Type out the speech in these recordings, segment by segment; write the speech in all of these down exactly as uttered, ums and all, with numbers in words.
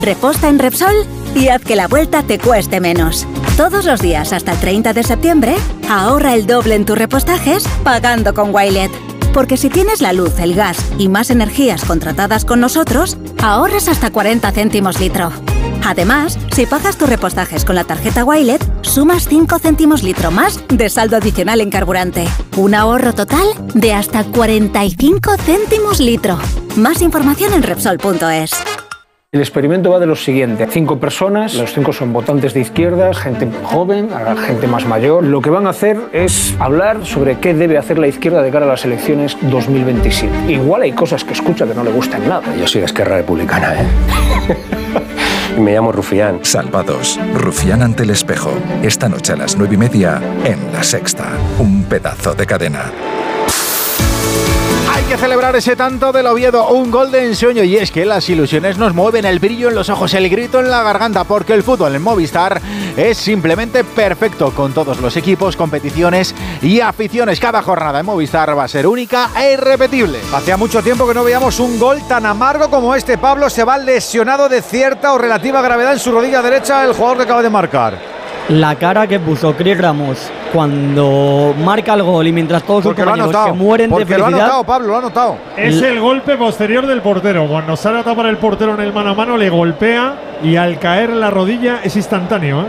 Reposta en Repsol y haz que la vuelta te cueste menos. Todos los días hasta el treinta de septiembre, ahorra el doble en tus repostajes pagando con Wilet. Porque si tienes la luz, el gas y más energías contratadas con nosotros, ahorras hasta cuarenta céntimos litro. Además, si pagas tus repostajes con la tarjeta Wilet, sumas cinco céntimos litro más de saldo adicional en carburante. Un ahorro total de hasta cuarenta y cinco céntimos litro. Más información en Repsol punto es. El experimento va de lo siguiente. Cinco personas, los cinco son votantes de izquierdas, gente joven, gente más mayor. Lo que van a hacer es hablar sobre qué debe hacer la izquierda de cara a las elecciones dos mil veintisiete. Igual hay cosas que escucha que no le gustan nada. Yo soy de Esquerra Republicana, ¿eh? Me llamo Rufián. Salvados. Rufián ante el espejo. Esta noche a las nueve y media en La Sexta. Un pedazo de cadena. Hay que celebrar ese tanto del Oviedo, un gol de ensueño, y es que las ilusiones nos mueven, el brillo en los ojos, el grito en la garganta, porque el fútbol en Movistar es simplemente perfecto, con todos los equipos, competiciones y aficiones. Cada jornada en Movistar va a ser única e irrepetible. Hacía mucho tiempo que no veíamos un gol tan amargo como este. Pablo, se va lesionado de cierta o relativa gravedad en su rodilla derecha el jugador que acaba de marcar. La cara que puso Chris Ramos cuando marca el gol y mientras todos sus compañeros se mueren de felicidad. Porque lo ha notado, Pablo, lo ha notado. Es el golpe posterior del portero. Cuando sale a tapar el portero en el mano a mano, le golpea y al caer la rodilla es instantáneo, ¿eh?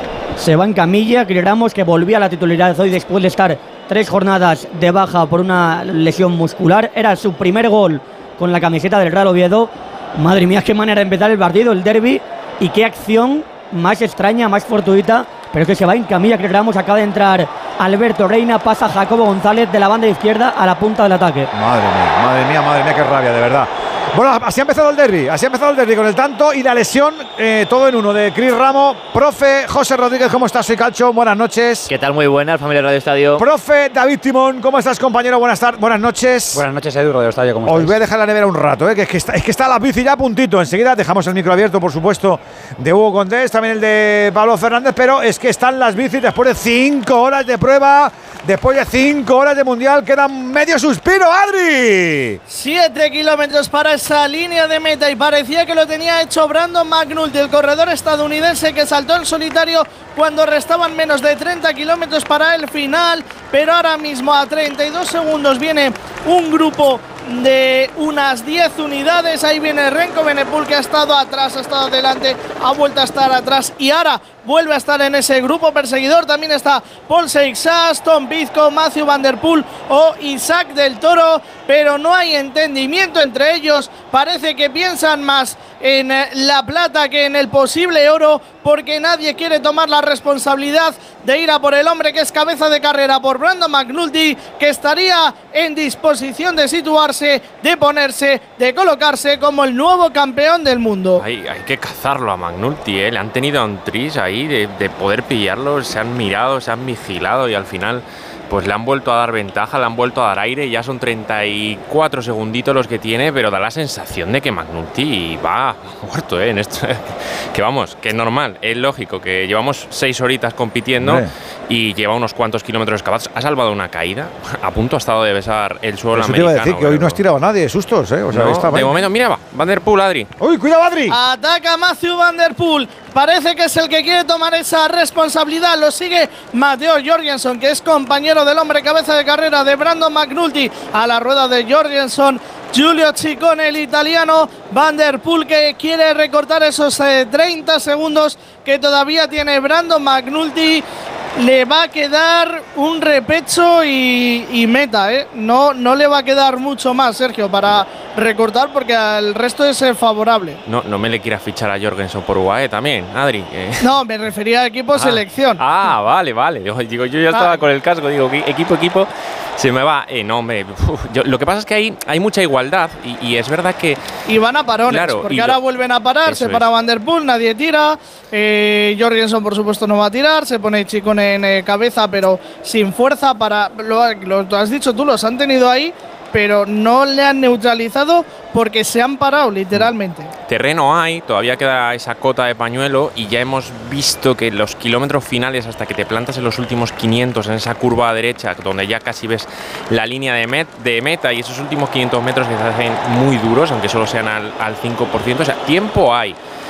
Se va en camilla. Chris Ramos, que volvía a la titularidad hoy después de estar tres jornadas de baja por una lesión muscular. Era su primer gol con la camiseta del Real Oviedo. Madre mía, qué manera de empezar el partido, el derbi, y qué acción más extraña, más fortuita, pero es que se va en camilla. Chris Ramos, acaba de entrar Alberto Reina, pasa Jacobo González de la banda izquierda a la punta del ataque. Madre mía, madre mía, madre mía, qué rabia, de verdad. Bueno, así ha empezado el derbi, así ha empezado el derbi con el tanto y la lesión, eh, todo en uno, de Chris Ramos. Profe José Rodríguez, ¿cómo estás? Soy Calcho, buenas noches. ¿Qué tal? Muy buenas, familia Radio Estadio. Profe David Timón, ¿cómo estás, compañero? Buenas tardes, buenas noches. Buenas noches, Edu, Radio Estadio, ¿cómo Os estáis? voy a dejar la nevera un rato, ¿eh? que, es, que está, es que está la bici ya a puntito. Enseguida dejamos el micro abierto, por supuesto, de Hugo Condés, también el de Pablo Fernández, pero es que están las bicis después de cinco horas de prueba, después de cinco horas de mundial, queda medio suspiro, Adri. Siete kilómetros para esa línea de meta y parecía que lo tenía hecho Brandon McNulty, el corredor estadounidense que saltó en solitario cuando restaban menos de treinta kilómetros para el final, pero ahora mismo a treinta y dos segundos viene un grupo de unas diez unidades. Ahí viene Renko Benepul, que ha estado atrás, ha estado adelante, ha vuelto a estar atrás y ahora vuelve a estar en ese grupo perseguidor. También está Paul Seixas, Tom Pizco, Matthew Van Der Poel o Isaac del Toro, pero no hay entendimiento entre ellos. Parece que piensan más en la plata que en el posible oro, porque nadie quiere tomar la responsabilidad de ir a por el hombre que es cabeza de carrera, por Brandon McNulty, que estaría en disposición de situarse, de ponerse, de colocarse como el nuevo campeón del mundo. Hay, hay que cazarlo a McNulty, ¿eh? Le han tenido a un tris ahí de, de poder pillarlo, se han mirado, se han vigilado y al final pues le han vuelto a dar ventaja, le han vuelto a dar aire. Ya son treinta y cuatro segunditos los que tiene, pero da la sensación de que McNulty va muerto, ¿eh? En esto, que vamos, que es normal, es lógico, que llevamos seis horitas compitiendo. Hombre. Y lleva unos cuantos kilómetros escapados. Ha salvado una caída, a punto ha estado de besar el suelo Eso americano. Te iba a decir que hoy no has tirado a nadie de sustos, ¿eh? O sea, no, está de momento, mira, va, Van Der Poel, Adri. ¡Uy, cuidado, Adri! Ataca Matthew Van Der Poel. Parece que es el que quiere tomar esa responsabilidad. Lo sigue Matteo Jorgensen, que es compañero del hombre cabeza de carrera de Brandon McNulty. A la rueda de Jorgensen, Giulio Ciccone, el italiano. Van Der Poel, que quiere recortar esos eh, treinta segundos que todavía tiene Brandon McNulty. Le va a quedar un repecho y, y meta, ¿eh? No, no le va a quedar mucho más, Sergio, para recortar, porque al resto es eh, favorable. No, no me le quieras fichar a Jorgensen por U A E también, Adri. Eh. No, me refería a equipo ah, selección. Ah, vale, vale. Digo, yo ya estaba ah. con el casco, digo, equipo, equipo. Se me va, eh, no, hombre. Uf, yo, lo que pasa es que hay, hay mucha igualdad y, y es verdad que. Y van a parones, claro, porque ahora lo, vuelven a parar. Se para es. Van Der Poel, nadie tira. Eh, Jorgensen, por supuesto, no va a tirar. Se pone Ciccone en eh, cabeza, pero sin fuerza. Para lo, lo has dicho tú, los han tenido ahí, pero no le han neutralizado porque se han parado, literalmente. Terreno hay, todavía queda esa cota de pañuelo y ya hemos visto que los kilómetros finales, hasta que te plantas en los últimos quinientos en esa curva a derecha, donde ya casi ves la línea de, met, de meta, y esos últimos quinientos metros que se hacen muy duros, aunque solo sean al, al cinco por ciento, o sea, tiempo hay.